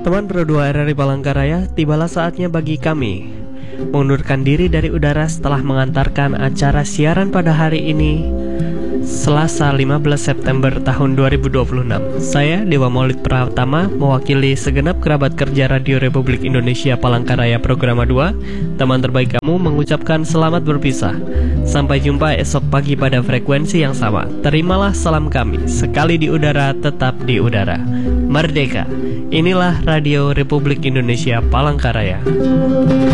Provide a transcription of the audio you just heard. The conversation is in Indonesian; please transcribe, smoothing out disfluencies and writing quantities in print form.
Teman Pro 2 RRI Palangkaraya, tibalah saatnya bagi kami mengundurkan diri dari udara setelah mengantarkan acara siaran pada hari ini, Selasa 15 September tahun 2026. Saya Dewa Maulid Pratama mewakili segenap kerabat kerja Radio Republik Indonesia Palangkaraya Programa 2, teman terbaik kamu, mengucapkan selamat berpisah. Sampai jumpa esok pagi pada frekuensi yang sama. Terimalah salam kami, sekali di udara tetap di udara. Merdeka. Inilah Radio Republik Indonesia Palangkaraya.